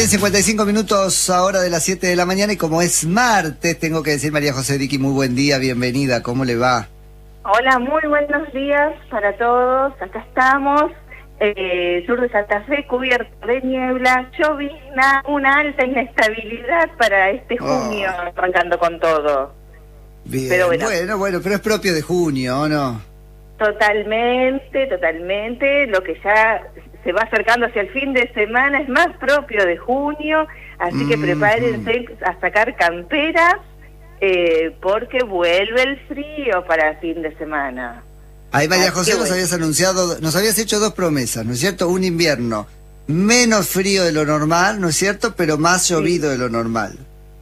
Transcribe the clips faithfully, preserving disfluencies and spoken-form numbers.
cincuenta y cinco minutos ahora de las siete de la mañana y como es martes, tengo que decir, María José Diqui, muy buen día, bienvenida, ¿cómo le va? Hola, muy buenos días para todos, acá estamos, eh, sur de Santa Fe cubierto de niebla, llovizna, una alta inestabilidad para este junio, oh. arrancando con todo. Bien, pero bueno. bueno, bueno, pero es propio de junio, ¿o no? Totalmente, totalmente, lo que ya se va acercando hacia el fin de semana es más propio de junio, así mm, que prepárense mm. a sacar camperas, eh, porque vuelve el frío para el fin de semana. Ahí, María José, nos habías anunciado, nos habías hecho dos promesas, ¿no es cierto? Un invierno menos frío de lo normal, ¿no es cierto? Pero más llovido sí. de lo normal.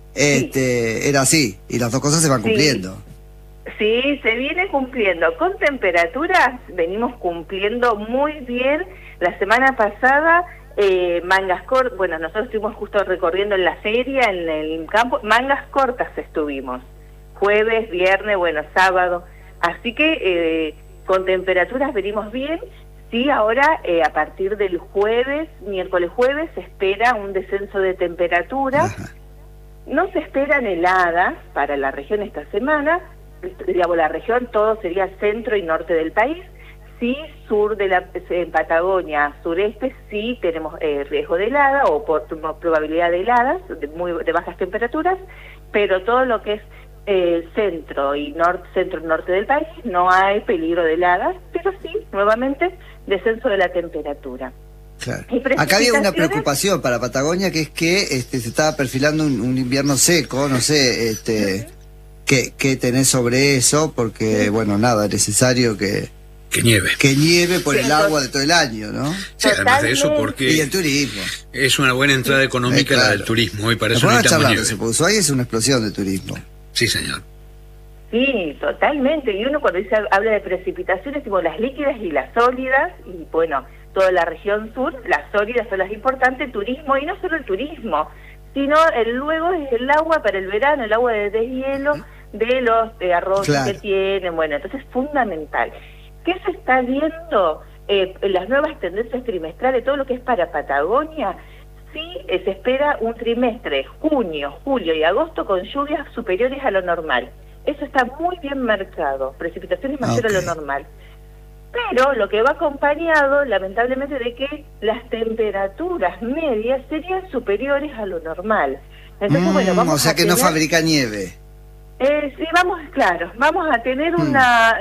Este, sí. Era así, y las dos cosas se van sí. cumpliendo. Sí, se viene cumpliendo. Con temperaturas venimos cumpliendo muy bien. La semana pasada, eh, mangas cortas, bueno, nosotros estuvimos justo recorriendo en la feria, en el campo, mangas cortas estuvimos. Jueves, viernes, bueno, sábado. Así que eh, con temperaturas venimos bien. Sí, ahora eh, a partir del jueves, miércoles jueves, se espera un descenso de temperatura. Ajá. No se esperan heladas para la región esta semana. Digamos, la región, todo sería centro y norte del país. Sí, sur de la en Patagonia, sureste, sí tenemos eh, riesgo de helada o por, probabilidad de heladas, de, muy, de bajas temperaturas, pero todo lo que es eh, centro y norte, centro y norte del país no hay peligro de heladas, pero sí, nuevamente, descenso de la temperatura. Claro. Acá había una preocupación para Patagonia, que es que este, se estaba perfilando un, un invierno seco, no sé, este, ¿qué, qué tenés sobre eso? Porque, bueno, nada, es necesario que... Que nieve. Que nieve por el agua de todo el año, ¿no? Sí, además de eso, porque... Y el turismo. Es una buena entrada económica eh, claro. la del turismo, y para eso necesitamos nieve. Se puso ahí, es una explosión de turismo. Sí, señor. Sí, totalmente. Y uno cuando dice habla de precipitaciones, tipo las líquidas y las sólidas, y bueno, toda la región sur, las sólidas son las importantes, turismo, y no solo el turismo, sino el luego es el agua para el verano, el agua de deshielo de los eh, arroces claro. que tienen, bueno, entonces es fundamental. ¿Qué se está viendo eh, en las nuevas tendencias trimestrales, todo lo que es para Patagonia? Sí, eh, se espera un trimestre, junio, julio y agosto, con lluvias superiores a lo normal. Eso está muy bien marcado, precipitaciones mayores okay. a lo normal. Pero lo que va acompañado, lamentablemente, de que las temperaturas medias serían superiores a lo normal. Entonces, mm, bueno, vamos o sea a que tener, no fabrica nieve. Eh, sí, vamos, claro, vamos a tener mm. una...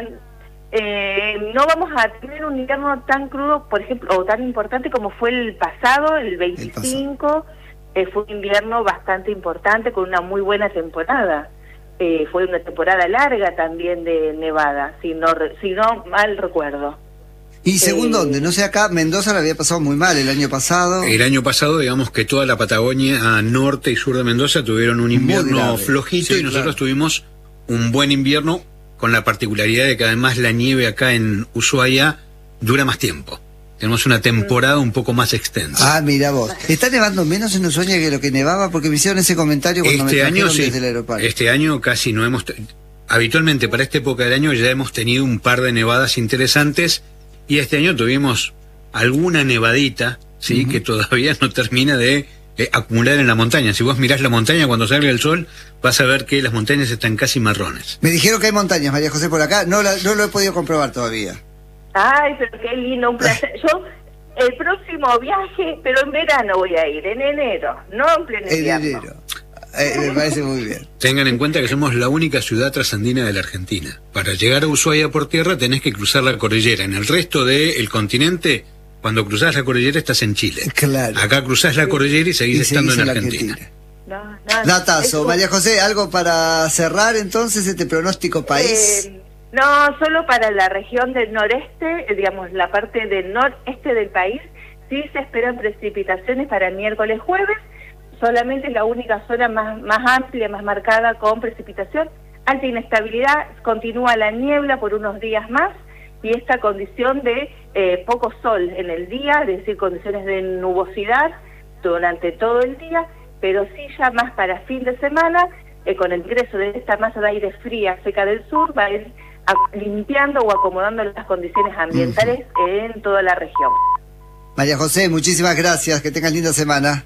Eh, no vamos a tener un invierno tan crudo, por ejemplo, o tan importante como fue el pasado, el veinticinco, el eh, fue un invierno bastante importante con una muy buena temporada. Eh, fue una temporada larga también de nevada, si no, si no mal recuerdo. ¿Y según eh, dónde? No sé, acá Mendoza la había pasado muy mal el año pasado. El año pasado, digamos que toda la Patagonia, a norte y sur de Mendoza, tuvieron un invierno flojito sí, y nosotros claro. tuvimos un buen invierno, con la particularidad de que además la nieve acá en Ushuaia dura más tiempo. Tenemos una temporada un poco más extensa. Ah, mira vos. ¿Está nevando menos en Ushuaia que lo que nevaba? Porque me hicieron ese comentario cuando este me trajeron año, sí. desde el aeropuerto. Este año casi no hemos... Habitualmente para esta época del año ya hemos tenido un par de nevadas interesantes, y este año tuvimos alguna nevadita, sí, uh-huh. que todavía no termina de... Eh, acumular en la montaña. Si vos mirás la montaña cuando salga el sol, vas a ver que las montañas están casi marrones. Me dijeron que hay montañas, María José, por acá. No, la, no lo he podido comprobar todavía. Ay, pero qué lindo, un placer. Yo, el próximo viaje, pero en verano voy a ir, en enero, no en pleno invierno. En enero. Eh, me parece muy bien. Tengan en cuenta que somos la única ciudad trasandina de la Argentina. Para llegar a Ushuaia por tierra tenés que cruzar la cordillera. En el resto del continente, cuando cruzás la cordillera estás en Chile. Claro. Acá cruzás la cordillera y seguís y estando en, en Argentina. Argentina. No, no, Datazo. Es... María José, ¿algo para cerrar entonces este pronóstico país? Eh, no, solo para la región del noreste, digamos la parte del noreste del país, sí se esperan precipitaciones para miércoles, jueves, solamente la única zona más, más amplia, más marcada con precipitación. Alta inestabilidad, continúa la niebla por unos días más, y esta condición de eh, poco sol en el día, es decir, condiciones de nubosidad durante todo el día, pero sí ya más para fin de semana, eh, con el ingreso de esta masa de aire fría seca del sur, va a ir a, limpiando o acomodando las condiciones ambientales uh-huh. en toda la región. María José, muchísimas gracias, que tengas linda semana.